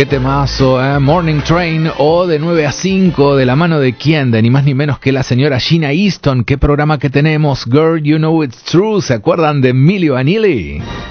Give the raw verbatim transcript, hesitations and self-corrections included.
Qué temazo, ¿eh? Morning Train, o de nueve a cinco, de la mano de quién, de ni más ni menos que la señora Gina Easton. Qué programa que tenemos, Girl, You Know It's True. ¿Se acuerdan de Milli Vanilli?